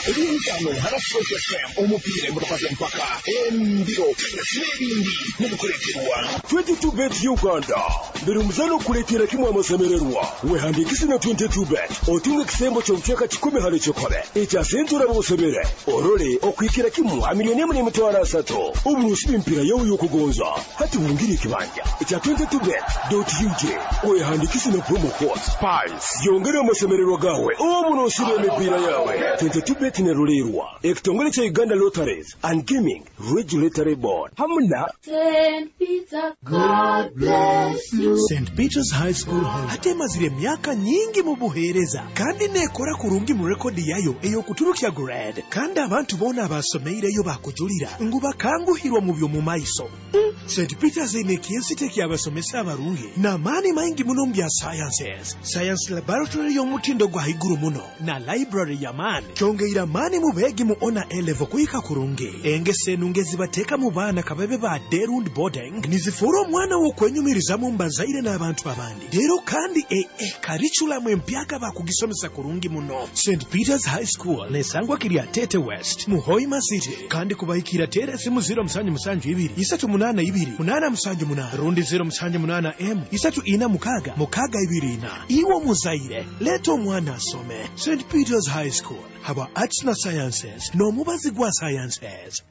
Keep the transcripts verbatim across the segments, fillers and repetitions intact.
Ebiyitano harasoke F M omupira mutapata mpaka embiro n'ebindi n'okulekerwa twenty-two bet Uganda biri muzano kuletera kimwe amasemererwa wehandikisi na twenty-two bet otunga kisembo ky'omukyeka kikumi hali kikobe ekyasentura bosebere orole okwikira kimu amiliyoni emu n'emitwalo asatu oburusi mpira yawo y'okugonza hati bungiri kibanja ekya twenty-two bet dot u k wehandikisi na promo code SPICE yongera amasemererwa gawe oburusi b'emipira yawe twenty-two bet ne rulerwa ekitongole kya Uganda Lotteries and Gaming Regulatory Board hamuna Saint Peter, God bless you. Saint Peter's High School Hall atemazire myaka nyingi mu buhereza kandi nekora kurungi mu rekodi yayo eyo kuturukya grade kandi abantu bona abasomeireyo bakujulira nguba kanguhirwa mu byo mu maiso. Saint Peter's ine kiensite kya basomesa abarungi na mani maingi muno mbya sciences science laboratory yo mutindo gwa higuru muno na library ya mani kyongeira mani mu begi mu ona elevo kuika kurungi engese nungezi bateka mu bana kabebe ba derund boarding nizifuro mwana wo kwenyumiriza mu mbazaire n'abantu babandi rero kandi e e curriculum empyaka bakugisomesa kurungi muno. Saint Peter's High School nesangwa kiri Atete West mu Hoima City kandi kubahikira tere simu zero musanju musanju ibiri isatu munana ibiri munana musanju munana rundi zero musanju munana m isatu ina mukaga mukaga ibiri ina iwo muzaire leto mwana asome. Saint Peter's High School haba arts na sciences no mubazi gwa sciences.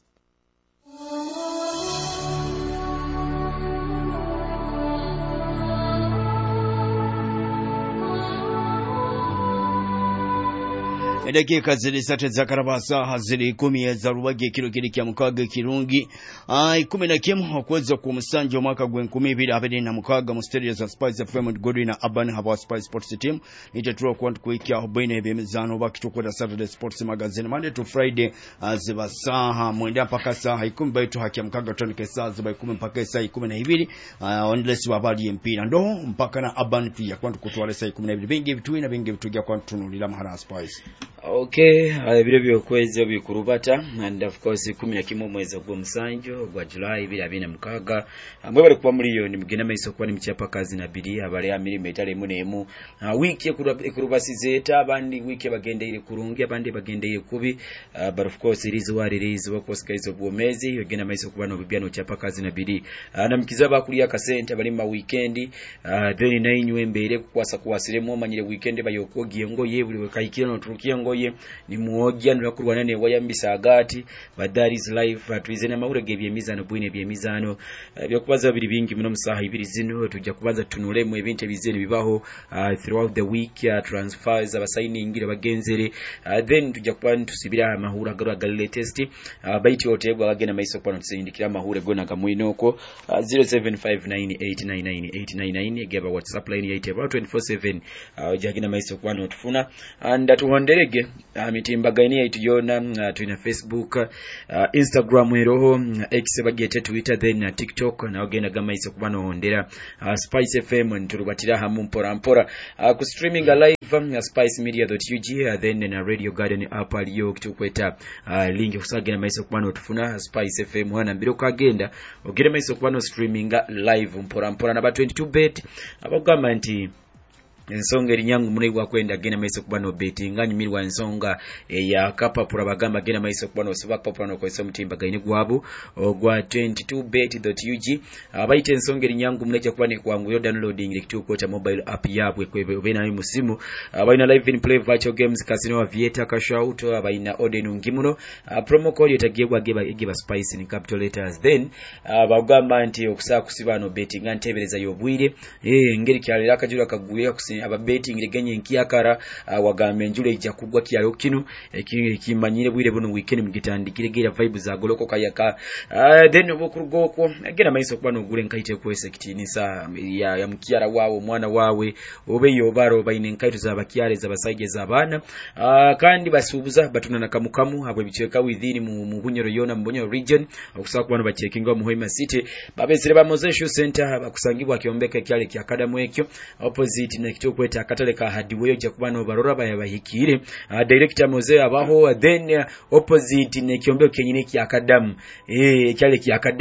Dakika zili sate za karabasa hazili kumi ya zarubagi kilo kili kia mukaga kirungi ai kumi na kimu wakweza kumusanji wa mwaka gwen kumi bila habedi na mukaga musteria za Spice F M Godwin na Urban Haba Spice Sports Team nitetuwa kwa ntukuikia hubaina ebe mezano waki tukweda Saturday Sports Magazine Monday to Friday ziba saha mwenda mpaka saha ikumi baitu haki ya mukaga tonike saa ziba ikumi mpaka saa ikumi na hibili onilesi wabadi M P na ndoho mpaka na Urban pia kwa ntukutuwale saa ikumi na hibili bingi vitu ina bingi vitu gya kwa ntunulila mahara Spice. Okay, uh, vile vile kwezi obikurubata and of course kumi na kimwe mwezi gwa musanjo gwa July bila bina mukaga amwe bali kuba muri yo ni mugena maiso kwa ni mchapa kazi na bidi abali ya milimeter emu nemu uh, wiki ekurubasize eta abandi wiki bagende ile kurungi abandi bagende ile kubi uh, but of course irizo wari irizo wakosi kaizo bwomezi yogena maiso kuba no bibiano chapa kazi na bidi uh, na mkizaba kuli ya kasente bali ma weekendi uh, then nainywe mbere kukwasa kuwasiremo manyire weekend bayokogiye ngo yebuli wekayikira no turukiye ngo ye ni muojja nulakurwana ne wayambisa agati badari is life atwizena maure gebye mizano bwine bye mizano uh, byokubaza biri bingi muno musaha ibiri zino tujja kubanza tunulemu ebintu bizene bibaho uh, throughout the week uh, transfers abasigning abagenzere uh, then tujja kubanza tusibira amahura garo latest uh, baiti otebwa bagena maiso kwa tusindikira amahura gona kamwinoko uh, zero seven five nine eight nine nine eight nine nine geba WhatsApp line yaite about twenty-four seven uh, jagina maiso kwa notufuna and atuhonderege Uh, mitimbagani ya ituyona uh, tuina Facebook uh, Instagram eroho uh, X bagete Twitter then uh, TikTok na ogenda gama iso kubano hondera uh, Spice F M nturubatira hamu mpora mpora uh, ku streaming live uh, spice media dot u g uh, then na Radio Garden app aliyo kitukweta uh, link kusagena maiso kubano tufuna Spice F M wana mbiro kagenda ogere maiso kubano streaming live mpora mpora na ba twenty-two bet abagamba nti ensonga erinyangu munebwa kwenda gena maiso kubano betting anyimirwa ensonga e, ya kapapura bagamba gena maiso kubano siba kapapura no kwesa mutimba gaine gwabo ogwa twenty-two bet dot u g abaite ensonga erinyangu muneje kubane kwangu yo downloading lekituko cha mobile app yabwe kwebe obena mu musimu abaina live in play virtual games casino aviator cash out abaina odenu ngimuno promo code yotagibwa geba igiba Spice in capital letters then bagamba nti okusa kusibano betting antebereza yobwire eh ngeri kyalira akajura kaguye aba betting legenye nkiyakara uh, wagambe njule ija kugwa kiyalo kinu ekimanyire bwire buno weekend mugitandikire gira vibes za goloko kayaka uh, then obukurugoko agena maiso kwa no gure nkaite kwese kitini sa ya, ya mkiyara wawo mwana wawe obe yobaro bayine nkaitu za bakiyare za basage za bana uh, kandi basubuza batuna nakamukamu abo bicheka within mu, mu bunyoro yona mbonyo region okusaka kubano bachekinga mu Hoima City babesire ba Mozesho Center bakusangibwa kiombeka kyale kya kadamu ekyo opposite na kito kweta akatale ka hadiweyo je kubano barora bayabahikire uh, director Moze abaho then uh, opposite ne kiombe kenyine ki akadamu eh kyale ki akadamu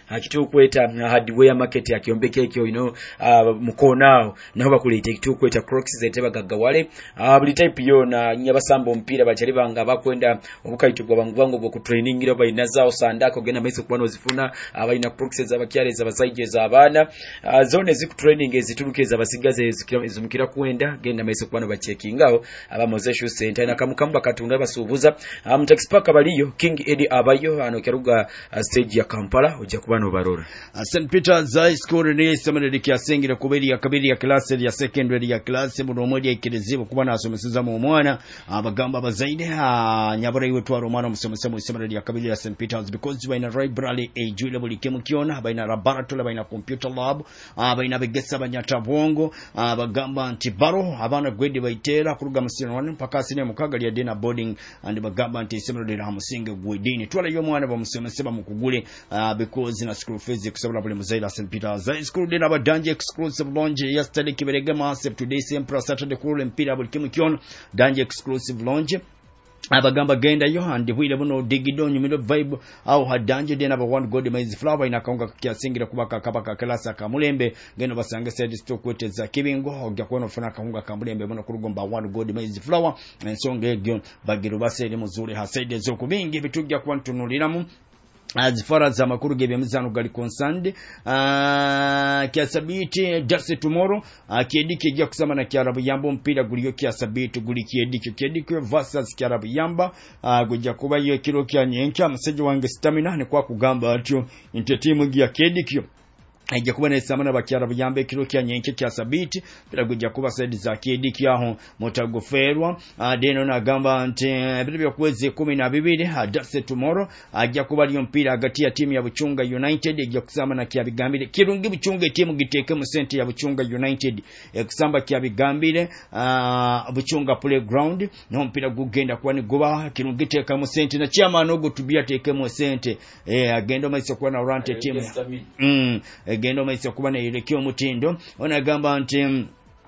kitukweta hardware market akiombeke ekyo you know uh, mukonao naho bakulete kitukweta Crocs zeteba gaggawale uh, buli type yona nyabasamba ompira bachali banga bakwenda obukayitugwa bangu bangu bwo ku training iro bayina zao sandako genda maiso kubano zifuna abayina Crocs zabakyale zabasaije zabana uh, zone ziku training ezituluke zabasigaze ezumukira kwenda genda maiso kubano bachekingao abamozesho center na kamukamba katunda basubuza amtaxpaka um, baliyo King Eddie abayo anokeruga uh, stage ya Kampala ojja kubano barora uh, Saint Peter's High School ni seminary kyasengera kubiri ya kabiri ya class ya secondary ya class mu romodi ekirezibo kubana asomeseza mu mwana abagamba bazaide uh, nyabara iwe twaro omwana musomesa mu seminary ya kabiri ya Saint Peter's because baina library ejule buli kemukiona baina laboratory baina computer lab uh, baina begesa banyata bwongo abagamba uh, anti baro abana grade baitera kuruga musino wane mpaka asine mukagali ya dena boarding and bagamba anti seminary ha musinge gwidini twala yo mwana bamusomesa mukugule uh, because na school fees kusabula buli muzaira Saint Peter's High School dena badanje exclusive launch yesterday kiberega massive today same Saturday kule mpira buli kemukiona danje exclusive launch abagamba genda yo andi bwire buno digido nyumiro vibe au hadanje dena ba one god maize flower inakaunga kyasingira kubaka kabaka kalasa kamulembe ngeno basange said stock weteza kibingo ogya kuona funa kaunga kamulembe buno kurugomba one god maize flower ensonge egyo bagiru basere muzuri hasaide zo kubingi bitujja kwantunuliramu as far as amakuru gebe mizano gali concerned uh, kiasabiti just tomorrow uh, kiedike gya kusama na kiarabu yamba mpira guliyo kiasabiti guli kiedike kiedike versus kiarabu yamba uh, gujja kuba yo kilo kya nyenka message wange stamina ne kwa kugamba atyo inte timu gya kiedike ejja kuba nesamana bakyarabu yambe kilo kya nyenke kya sabiti bila kujja kuba saidi za kiedi kyaho motagoferwa deno na gamba nte bila kwezi kumi na bibiri adase tomorrow ajja kuba liyo mpira hagati ya timu ya Buchunga United ejja kusama na kya bigambire kirungi Buchunga timu giteke mu sente ya Buchunga United ekusamba kya bigambire uh, Buchunga playground no mpira gugenda kwa ni goba kirungi teka mu sente na chama nogo tubia teke mu sente eh agenda maiso kwa na rante timu mm gendo maisha kuba na irekio mutindo onagamba nti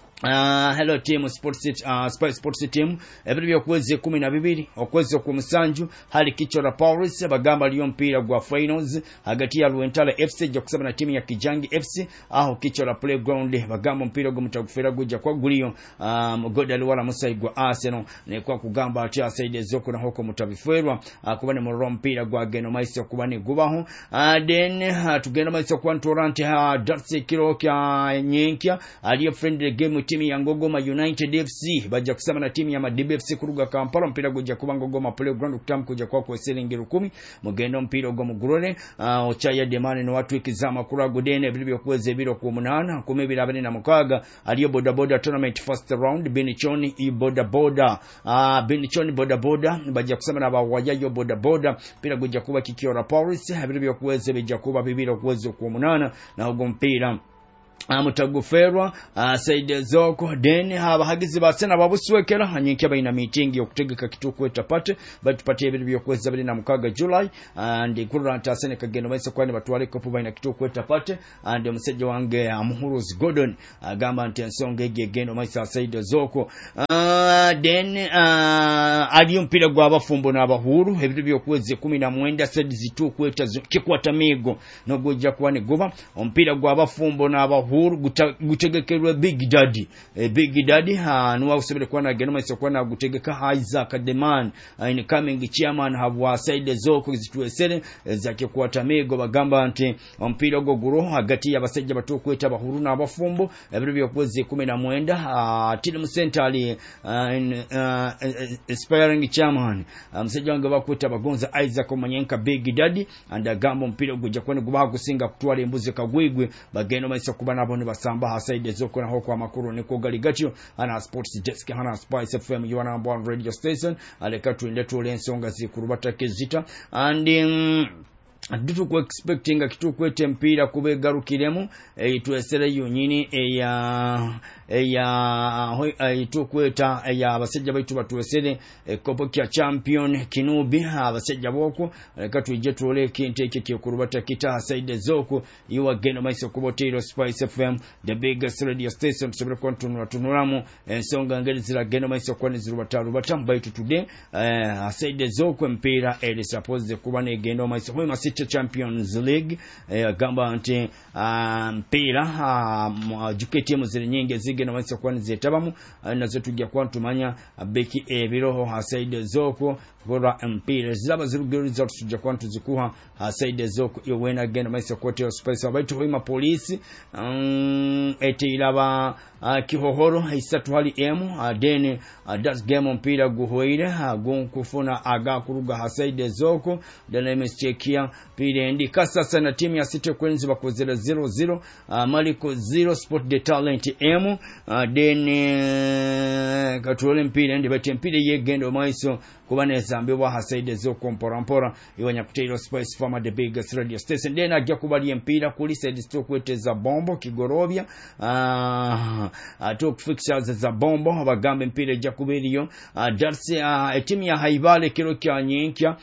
Uh, hello team sports uh, sports sports team ebiribyo kwezi kumi na bibiri okwezi ku musanju hali kichora Paris bagamba liyo mpira gwa finals hagati ya Luentala F C je kusaba na timu ya Kijangi F C aho kichora playground bagamba mpira gwo mutagufera gujja kwa guliyo um, godali wala musaigwa Arsenal ne kwa kugamba ati asaide zoko na hoko mutabiferwa uh, kuba ne mu mpira gwa geno maisha kuba ne gubaho uh, then uh, tugenda maisha kwa Torrent ha uh, Darcy kilo kya nyenkya aliyo friendly game timu ya Ngogoma United F C bajja kusema na timu ya Madibe F C kuruga Kampala mpira gujja kuba Ngogoma playground kutam kuja kwa kwa selingiro kumi mugendo mpira go mugurore uh, ochaya demane no watu ikizama kurago dene bilibyo kweze biro ku munana kumi birabane na mukaga aliyo boda boda tournament first round Benichoni i boda boda uh, Benichoni boda boda bajja kusema na bawajayo boda boda mpira gujja kuba kikiora Paris bilibyo kweze bijja kuba bibiro kweze ku munana na ugo mpira amutaguferwa uh, saide zoko deni haba hagizi basena babuswekera hanyinki abaina meeting yo kutegeka kituko etapate batupate ebiri byokweza bali na mukaga July and kuranta asene kageno baisa kwani batwale kopu baina kituko etapate and museje wange Amuhuruz Gordon agamba uh, nti ensonga ege geno maisa saide zoko uh, then uh, aliyo mpira gwa abafumbo n'abahuru ebiri byokweze kumi na mwenda saidi zitu kweta kikwata migo no gojja kwani goba mpira gwa abafumbo n'abahuru gutegekerwa Big Daddy e Big Daddy ha nuwa usebele kwa na genoma isokwa na gutegeka Isaac Deman in coming chairman have waside zoko zituesere zake kwata mego bagamba nti ompira go guro hagati y'abasajja bato kweta bahuru na abafumbo ebiro byokweze kumi na mwenda timu center ali inspiring chairman msajja wange bakweta bagonza Isaac Omanyenka Big Daddy andagamba ompira gujja kwene gubaha kusinga kutwala embuzi kagwigwe bageno isokwa nabone basamba hasaide zoko na hoko amakuru niko galigatyo ana sports desk hana Spice F M you are number one radio station aleka tuende tole ensonga zikurubata kezita and um, dutu ku expecting kitu kwete mpira kubegarukiremu e, tuesere yonyini e ya ya itukweta ya abasajja baitu batuwesere ekopo kya champion kinubi abasajja boko leka tuje tule kinte eke kyokurubata kita Said Zoko iwa geno maiso kubotero Spice F M the biggest radio station sobera kontunura tunuramu ensonga ngeri zira geno maiso kwani zirubata rubata baitu today Said Zoko mpira ele suppose kuba ne geno maiso kwa City Champions League gamba nti mpira juketi mu zire nyingi zigeno maiso kwani zetabamu nazo tujja kwantumanya beki ebiroho Said Zoko bora mpira zaba zirugiriza tujja kwantu zikuha Said Zoko yowena geno maiso kote Spice abaitu hoima polisi um, ete ilaba uh, kihohoro isatu hali emu adene uh, das game mpira guhoire agun kufuna aga kuruga Said Zoko dana imechekia pile ndi kasasa na timu ya City Queens bakozera zero zero uh, Maliko zero Sport the Talent emu uh, dene uh, katole mpira ndi bati mpira yegendo maiso kubane zambe wa Said Zoko mpora iwanya kutero Spice Farmer the biggest radio station dena ajja kubali mpira kuli Said Zoko za bombo Kigorovya ah atok fixtures za bombo abagambe mpira ajja kubiriyo Darcy timu ya Haibale kiro kya nyinkya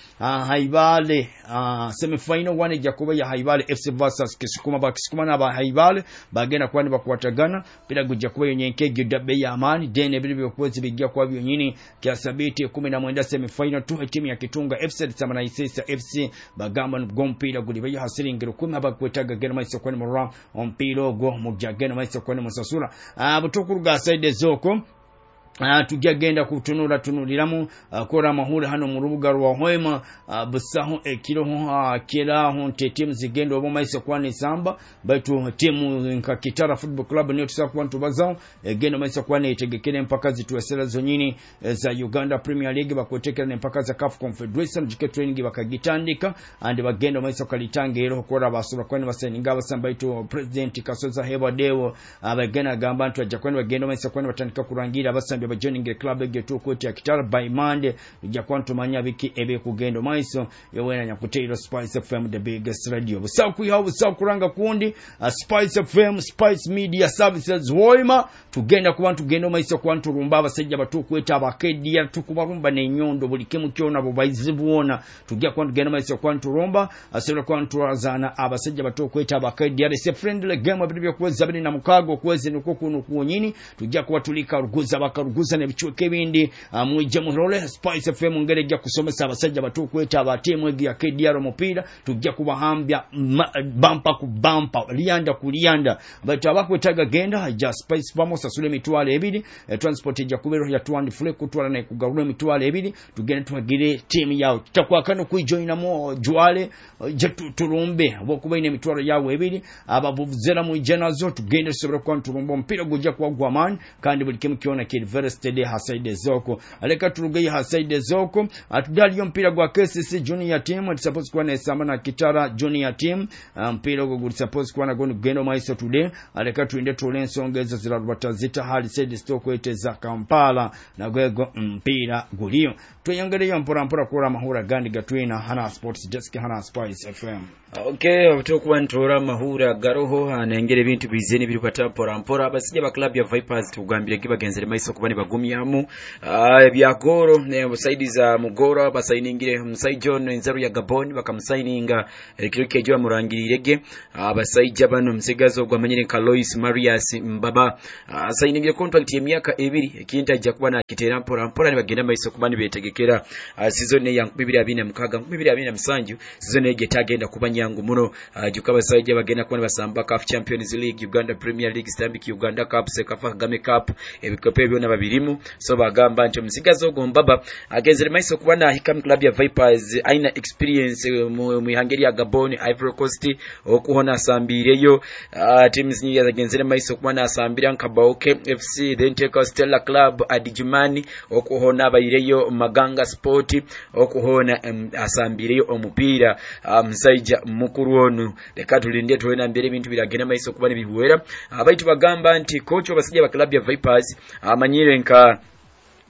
Haibale semi final one ajja kuba ya Haibale F C versus Kisukuma ba Kisukuma na ba Haibale bagenda kwani bakwatagana pira gujja kuba nyenke gidabe ya amani dene bili byokwezi bijja kwa byo nyini kya sabiti kumi na mwenda semi final tu timu ya Kitunga F C Samana Isesa F C bagamba ngompira guli bayo hasiringiro kumi abakwetaga gena maiso kwani mura ompiro go mujagena maiso kwani musasura abutukuruga Said Zoko Uh, tujagenda kutunura tunuliramu uh, kora mahura hano mu rubuga rwa Hoima uh, busaho ekiro uh, kera ho timu zigenda obo maiso kwani samba baitu timu nka Kitara Football Club niyo tusakwantu bazao egenda maiso kwani itegekere mpaka zituwesera zonyini e, za Uganda Premier League bakotekera mpaka za C A F Confederation jike training bakagitandika andi bagenda maiso kalitange ero kora basura kwani baseninga basamba baitu President Kasoza Heba Dewo abagena uh, gamba ntu ajakwani bagenda maiso kwani batandika kurangira basamba bajoining club getu kweti ya Kitara by Monday ija kwantu manya biki ebe kugendo maiso yowena nyakutero Spice F M the biggest radio busa kuyiha busa kuranga kundi uh, Spice F M Spice Media Services Hoima tugenda kubantu gendo maiso kwantu rumba basajja batu kweta abakedia tukubarumba nenyondo buli kimu kyona bo bayizibuona tugya kwantu gendo maiso kwantu rumba asera kwantu azana abasajja batu kweta abakedia is a friendly game abiribyo kweza bini na mukago kweze nukukunu kuonyini tugya kuwatulika ruguza bakaruguza nebichuke ebindi amuje muhorole Spice F M ngere jja kusomesa abasajja batu kweta abatimu ya K D R mupira tujja kubahambya bampa ku bampa lianda ku lianda batu abakwetaga genda ja Spice Farmer sasule mitwale ebiri e, transport ejja kubero ya twandi fule kutwala na kugarura mitwale ebiri tugende twagire team yao tutakwakano kuijoina mo jwale je turumbe bokubaine mitwalo yawe ebiri abavuzera mu jenazo tugende sobera kwa turumbo mpira gujja kwa gwaman kandi buli kimu kiona kid very steady Said Zoko aleka turuge Said Zoko atudali yo mpira gwa K C C junior team it supposed kuwa na Samba na Kitara junior team mpira go good supposed kuwa na gendo maiso today aleka tuinde tule nsongeza zirabata zita hali Said Zoko eteza Kampala na gwego mpira guliyo tuyangere yo mpora mpora kura mahura gandi gatwina Hana Sports Desk Hana Spice F M. Okay, obutokuwa ntora mahura garoho anengere bintu bizeni biri kwata mpora mpora abasije ba club ya Vipers tugambire kibagenzere maiso kubani bagumyamu uh, byagoro ne musaidi za mugoro abasayiningire Musai John Nzaru ya Gabon bakamusaininga eh, kirike jwa murangirirege abasayija uh, bano msegazo gwamanyire Kalois Marias Mbaba asayiningire uh, contract ya myaka ebiri ekinta ajja kuba na kitera mpora mpora ne bagenda maiso kubani betegekera uh, season ya bibiri abina mukaga bibiri abina musanju season ege tagenda kuba nyangu muno uh, jukaba sayija bagenda kuba basamba C A F Champions League Uganda Premier League Stanbic Uganda Cup Sekafa Kagame Cup ebikope byona babirimu so bagamba nti musigazo gombaba agenzere maiso kubana hikam club ya Vipers aina experience mu ihangeri ya Gabon Ivory Coast okuhona asambireyo uh, teams nyingi agenzere maiso kubana asambira Nkabaoke F C then take Stella Club Adijimani okuhona abayireyo Maganga Sport okuhona um, asambireyo omupira Musaija um, mukuru onu leka tulinde tuwena mbere bintu biragena maiso kubana bibuwera abaitu bagamba nti coach obasije ba club ya Vipers amanyire nka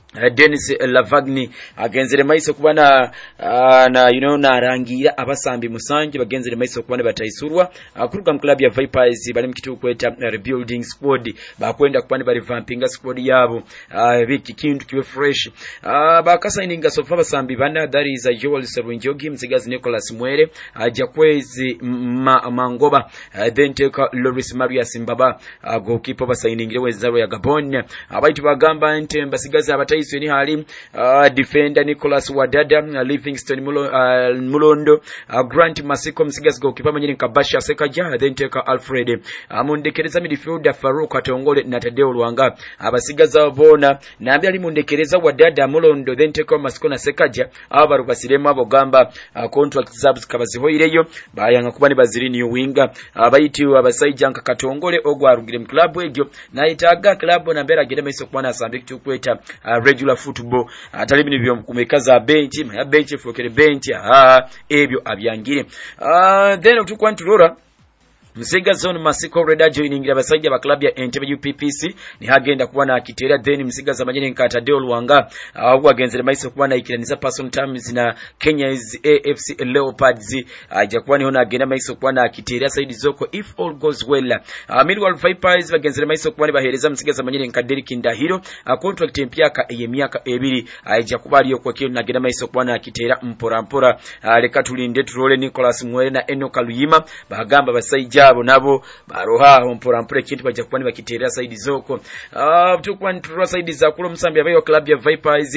Uh, Dennis Lavagni agenzere maiso kubana uh, na you know narangira abasambi musanje bagenzere maiso kubana bataisurwa uh, kuruka mu club ya Vipers bali mkitu kweta uh, rebuilding squad bakwenda kubana bali vampinga squad yabo uh, biki kintu kiwe fresh uh, bakasa ininga sofa basambi bana that is a Joel Serunjogi Msigazi Nicholas Mwere uh, Jakwezi ma, Mangoba uh, then take uh, Loris Maria Simbaba uh, goalkeeper basayiningire wezaro ya Gabon abaitu uh, bagamba nte Mbasigazi abata Isweni hali uh, defender Nicholas Wadada uh, Livingston Mulo, uh, Mulondo uh, Grant Masiko Msigazi goalkeeper manyini Kabasha Sekaja then take Alfred uh, mundekereza midfielder Farouk Atongole na Tadeo Luanga abasigaza uh, bona nambi ali mundekereza Wadada Mulondo then take Masiko na Sekaja abaru basirema bogamba uh, contract zabs kabazihoireyo bayanga kubani baziri ni winga abaiti uh, abasajja nka Katongole ogwarugire mu club egyo na itaga club na mbera gede meso kwana asambi kukweta uh, regular football atali bino byo kumekaza bench ya bench fokere bench ah ebyo abyangire ah uh, then tukwanturora Msiga zone Masiko Reda joining abasajja ba club ya Entebbe U P P C ni hagenda kuba na akitera then Msiga za manyene nkata Deo Luanga ahubwo agenzere maiso kuba na ikiraniza personal terms na Kenya's A F C Leopards aja kuba niho nagenda maiso kuba na akitera Saidi Zoko if all goes well uh, Millwall Vipers bagenzere maiso kuba bahereza Msiga za manyene nkaderi Kindahiro uh, contract empyaka eyemyaka ebiri aja kuba aliyo kwa kile nagenda maiso kuba na akitera mpora mpora uh, leka tulinde turole Nicholas Mwere na Enoka Luyima bagamba basajja abo nabo baroha mpora mpore kintu baje kubani bakiterera Saidi Zoko ah uh, tukwani turwa Saidi za kulo msambi abayo club ya Vipers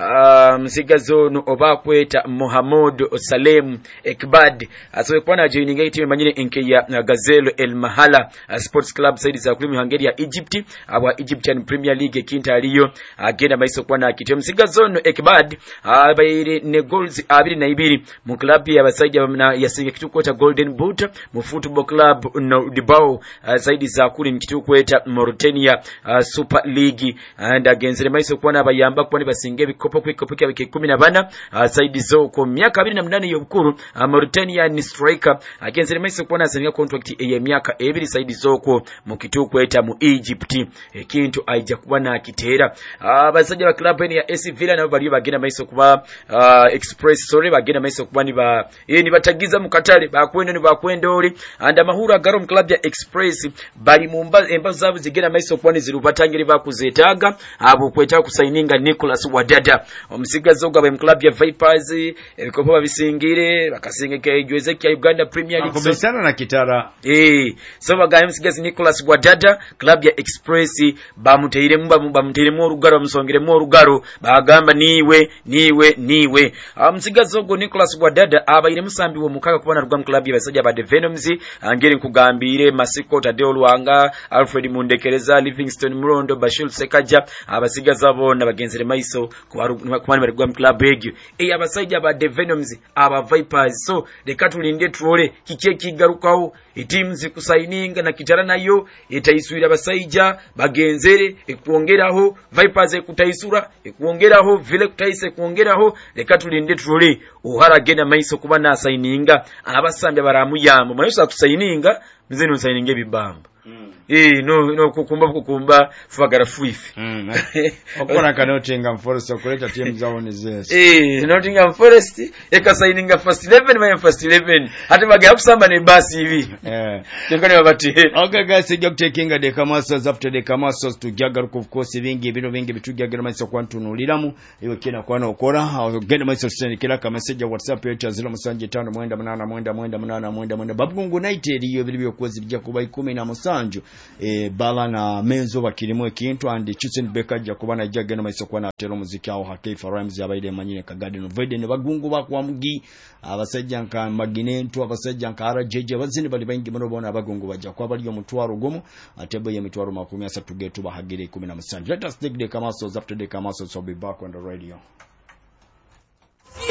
ah uh, Msiga zone obakweta Mohamed Salem Ekbad asowe kwana joining eight manyine enke ya uh, Gazelle El Mahala uh, Sports Club Saidi za kulo Hungary ya Egypt aba Egyptian Premier League kinta aliyo agenda uh, maiso kwana akite Msiga zone Ekbad abayire uh, ne goals abiri na ibiri mu club ya basajja na yasinga kitukota Golden Boot mu football club no dibao uh, Saidi za kuli mkitu kweta Mauritania uh, Super League and agenzere maiso kuwana abayamba kuwani basinge bikopo kwikopo kia wiki kumi na bana uh, Saidi Zoko miaka abiri na mnane yobukuru uh, Mauritania ni striker agenzere maiso kuwana asinga contract eye miaka ebiri Saidi Zoko mkitu kweta mu Egypt e, kintu aija kuwana akitera uh, basaja wa club ni ya A C Villa na baliyo bagenda maiso kuwa uh, Express sorry bagenda maiso kuwa ni ba e, ni batagiza mukatale bakwendo ni bakwendori anda mahura garo club ya Express bali mumba emba zabu zigena maiso kwani zirubatangire bakuzetaga abo kweta kusaininga Nicholas Wadada omusiga zoga ba club ya Vipers ebikopo babisingire bakasingeka ejweze kya Uganda Premier League akobesana na kitara eh so baga omusiga Nicholas Wadada club ya Express bamuteire mumba mumba muteire mu rugaro musongere mu rugaro bagamba niwe niwe niwe omusiga zogo Nicholas Wadada abayire musambi wo mukaka kubona rugwa club ya basajja ba The Venoms angere kugambire Masiko Tadeo Luanga Alfred Mundekereza Livingston Murondo Bashir Sekaja abasigaza bona bagenzere maiso kubani bari gwa club egyo e abasajja ba The Venoms aba Vipers so reka tulinde trole kikie kigarukaho itimu zikusaininga na kitara nayo etaiswira abasajja bagenzere ekuongeraho Vipers ekutaisura ekuongeraho vile kutaise kuongeraho reka tulinde trole uhara gena maiso kuba na saininga abasambe baramuyamba mayosa kusaininga mzeno saininge bibamba mm. eh no no kukumba kukumba fagara fuifi mm. okona kanotenga Forest okuleta team zao ni zese eh Nottingham Forest eka saininga first eleven my first eleven hata baga kusamba ne basi hivi eh tekane babati okay guys ejja kutekinga de Kamasos after the Kamasos tujagaruka of course bingi bino bingi bitujagara maiso kwantunuliramu iyo kina kwana okora genda maiso sendikira ka message WhatsApp yetu zero musanje tano mwenda munana mwenda mwenda munana mwenda mwenda Babungu United iyo bili byokozi bijja kuba ikumi na musanju e bala na menzo bakirimu ekintu and Chichen Beka jja kuba na jagena maiso kwana tero muziki aho Hakifa Rhymes yabaide manyine ka Garden Void ne bagungu bakwa mugi abasajja nka Maginento abasajja nka R J J bazini bali baingi muno bona abagungu bajja kwa bali yo mutwaro gomo atebo ye mitwaro makumi asatu getu bahagire ikumi na musanju. Let us take the Kamasos after the Kamasos will be back on the radio.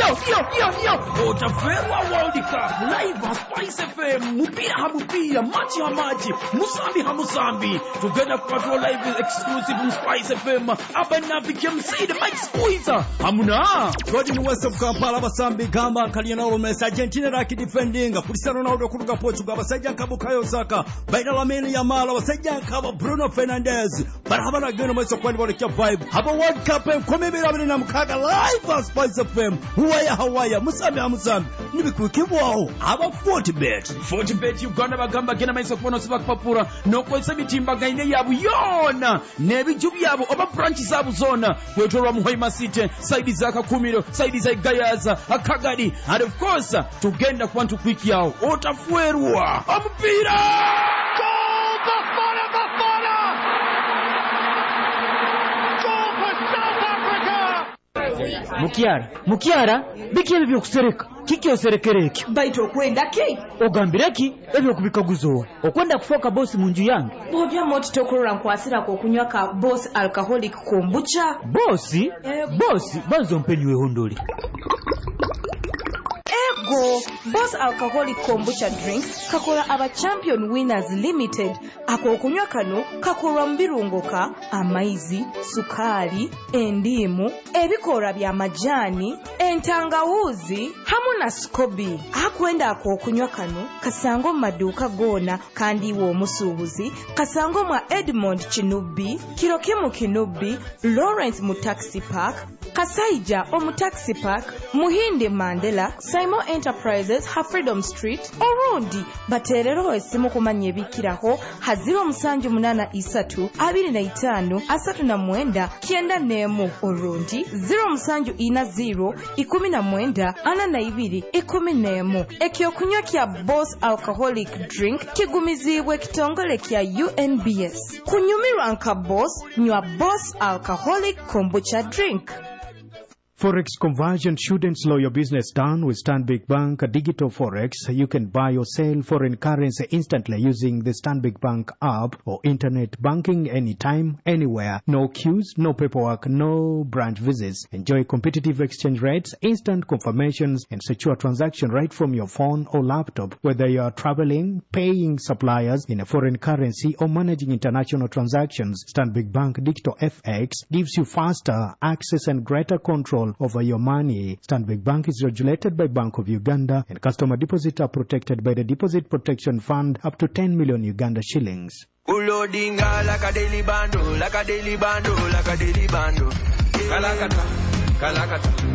yo yo yo yo otaferwa World Cup live on Spice F M mupira hamupira machi hamachi musambi hamusambi tugenda kupatwa live exclusive on Spice F M abana bikemside Mike Squeezer hamuna Gordon West of Kampala basambi gamba kalina olumesa Argentina raki defending Cristiano Ronaldo kuruga Portugal basajja kabukayo Saka baina lamini ya mala basajja kaba Bruno Fernandes barabara gano mweso kwani wale kia vibe haba World Cup kumi bila na mkaga live on Spice F M huwaya hawaya musambi hamusambi nibikukiwao haba forty bet forty bet Uganda bagamba gena maiso kubono siba kupapura nokwesa bitimba gaine yabu yona nebiju byabo oba branch zabu zona kwetolwa muhoima city side zaka kumiro side za gayaza akagadi and of course tugenda kwantu kwiki yao otafuerwa omupira goal Bafana Bafana goal for South Africa Mukiara Mukiara biki ebyo kusereka kiki oserekereke baito kwenda ki ogambireki ebyo kubikaguzowa okwenda kufoka boss munju yange bojja moti tokorora nkwasira ko kunywa ka boss alcoholic kombucha boss eh, boss bazo mpenywe hondoli Ego Boss Alcoholic Kombucha Drink kakola aba Champion Winners Limited ako okunywa kano kakolwa mbirungoka amaizi sukali endimu ebikola bya majani entangawuzi hamu na scoby akwenda ako okunywa kano kasango maduka gona kandi wo musubuzi kasango mwa Edmond Chinubi Kirokimu Kinubi Lawrence mu Taxi Park Kasaija omu Taxi Park Muhinde Mandela Simon Enterprises ha Freedom Street orundi baterero esimu kumanya ebikiraho haziro musanju munana isatu abiri na itano asatu na mwenda kienda nemu orundi zero musanju ina zero ikumi na mwenda ana na ibiri ikumi nemu ekyo kunywa kya Boss Alcoholic Drink kigumizibwe kitongole kya U N B S kunyumirwa nka Boss nywa Boss Alcoholic Kombucha Drink. Forex conversion shouldn't slow your business down with Stanbic Bank Digital Forex. You can buy or sell foreign currency instantly using the Stanbic Bank app or internet banking anytime, anywhere. No queues, no paperwork, no branch visits. Enjoy competitive exchange rates, instant confirmations, and secure transaction right from your phone or laptop. Whether you are traveling, paying suppliers in a foreign currency, or managing international transactions, Stanbic Bank Digital F X gives you faster access and greater control over your money. Stanbic Bank is regulated by Bank of Uganda, and customer deposits are protected by the Deposit Protection Fund up to ten million Uganda shillings. Ulodinga like a daily bando, like a daily bando, like a daily bando. Kalakata, kalakata.